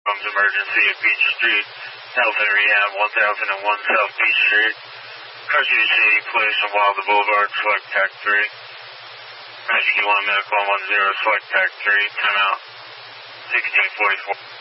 emergency at Beach Street, Health and Rehab, 1001 South Beach Street. Car City Place on Wilder Boulevard, select TAC 3. Magic E1 Medical 110, select TAC 3, time out, 1644.